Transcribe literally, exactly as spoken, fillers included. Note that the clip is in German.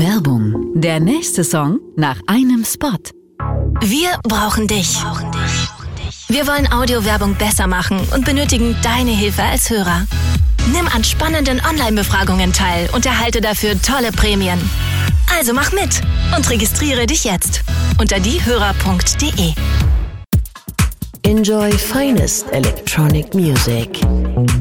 Werbung. Der nächste Song nach einem Spot. Wir brauchen dich. Wir wollen Audiowerbung besser machen und benötigen deine Hilfe als Hörer. Nimm an spannenden Online-Befragungen teil und erhalte dafür tolle Prämien. Also mach mit und registriere dich jetzt unter diehörer punkt de. Enjoy finest electronic music.